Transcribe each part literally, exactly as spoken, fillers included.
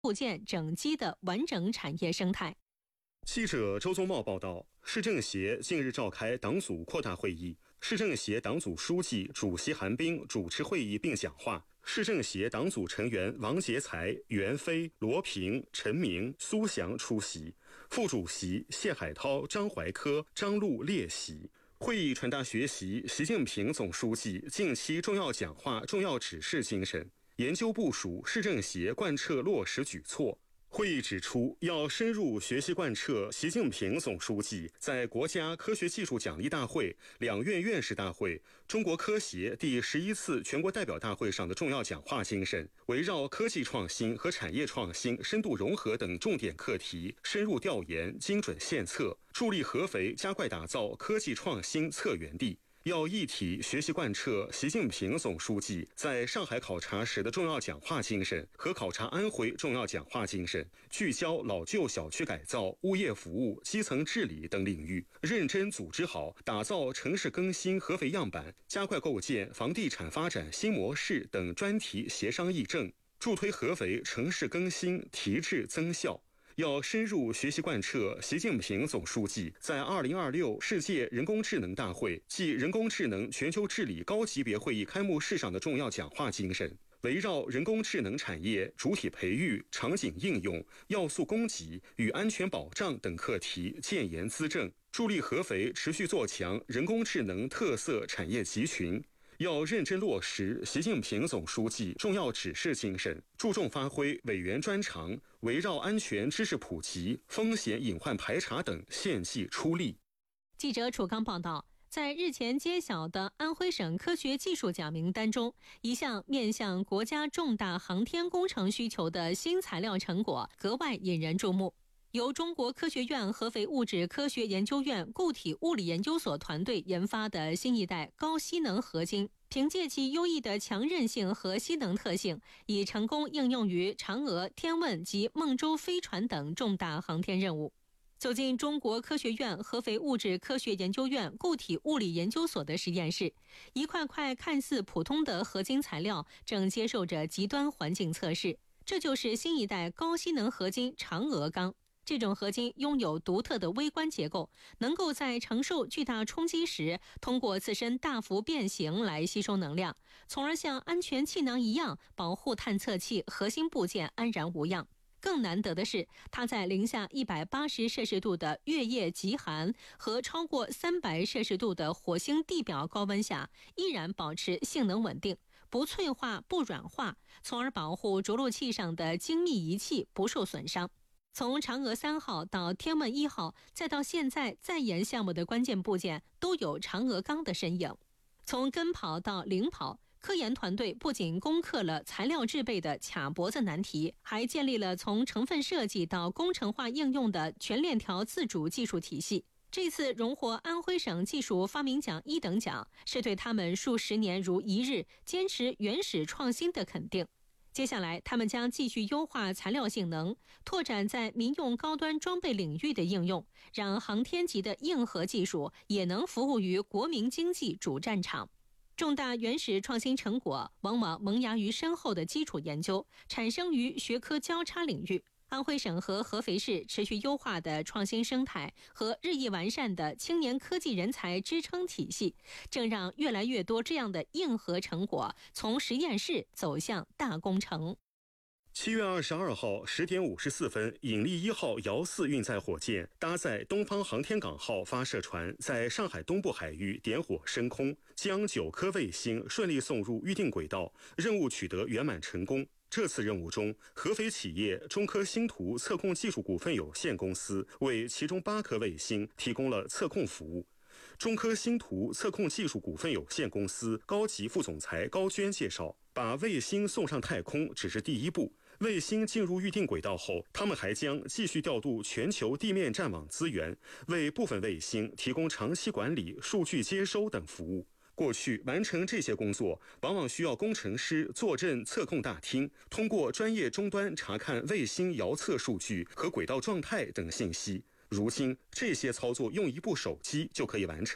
部件整机的完整产业生态。 记者周宗茂报道，市政协近日召开党组扩大会议，市政协党组书记、主席韩冰主持会议并讲话。市政协党组成员王杰才、袁飞、罗平、陈明、苏翔出席，副主席谢海涛、张怀科、张璐列席。会议传达学习习近平总书记近期重要讲话、重要指示精神，研究部署市政协贯彻落实举措。会议指出，要深入学习贯彻习近平总书记在国家科学技术奖励大会、两院院士大会、中国科协第十一次全国代表大会上的重要讲话精神，围绕科技创新和产业创新深度融合等重点课题，深入调研、精准献策，助力合肥加快打造科技创新策源地。要一体学习贯彻习近平总书记在上海考察时的重要讲话精神和考察安徽重要讲话精神，聚焦老旧小区改造、物业服务、基层治理等领域，认真组织好打造城市更新合肥样板，加快构建房地产发展新模式等专题协商议政，助推合肥城市更新提质增效。要深入学习贯彻习近平总书记在二零二六世界人工智能大会暨人工智能全球治理高级别会议开幕式上的重要讲话精神，围绕人工智能产业主体培育、场景应用、要素供给与安全保障等课题建言资政，助力合肥持续做强人工智能特色产业集群。要认真落实习近平总书记重要指示精神，注重发挥委员专长，围绕安全知识普及、风险隐患排查等献计出力。 记者楚刚报道，在日前揭晓的安徽省科学技术奖名单中，一项面向国家重大航天工程需求的新材料成果格外引人注目。由中国科学院合肥物质科学研究院固体物理研究所团队研发的新一代高吸能合金，凭借其优异的强韧性和吸能特性，已成功应用于嫦娥、天问及孟舟飞船等重大航天任务。走进中国科学院合肥物质科学研究院固体物理研究所的实验室，一块块看似普通的合金材料正接受着极端环境测试，这就是新一代高吸能合金嫦娥钢。这种合金拥有独特的微观结构，能够在承受巨大冲击时，通过自身大幅变形来吸收能量，从而像安全气囊一样保护探测器核心部件安然无恙。更难得的是，它在零下一百八十摄氏度的月夜极寒和超过三百摄氏度的火星地表高温下，依然保持性能稳定，不脆化不软化，从而保护着陆器上的精密仪器不受损伤。从嫦娥三号到天问一号，再到现在在研项目的关键部件都有嫦娥钢的身影。从跟跑到领跑，科研团队不仅攻克了材料制备的卡脖子难题，还建立了从成分设计到工程化应用的全链条自主技术体系。这次荣获安徽省技术发明奖一等奖，是对他们数十年如一日坚持原始创新的肯定。接下来，他们将继续优化材料性能，拓展在民用高端装备领域的应用，让航天级的硬核技术也能服务于国民经济主战场。重大原始创新成果往往萌芽于深厚的基础研究，产生于学科交叉领域。安徽省和合肥市持续优化的创新生态和日益完善的青年科技人才支撑体系，正让越来越多这样的硬核成果从实验室走向大工程。 七月二十二号十点五十四分，引力一号遥四运载火箭搭载东方航天港号发射船在上海东部海域点火升空，将九颗卫星顺利送入预定轨道，任务取得圆满成功。这次任务中，合肥企业中科星图测控技术股份有限公司为其中八颗卫星提供了测控服务。中科星图测控技术股份有限公司高级副总裁高娟介绍，把卫星送上太空只是第一步，卫星进入预定轨道后，他们还将继续调度全球地面站网资源，为部分卫星提供长期管理、数据接收等服务。过去完成这些工作，往往需要工程师坐镇测控大厅，通过专业终端查看卫星遥测数据和轨道状态等信息。如今，这些操作用一部手机就可以完成。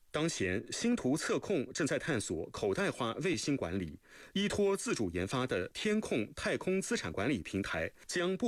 当前，星图测控正在探索口袋化卫星管理，依托自主研发的天控太空资产管理平台，将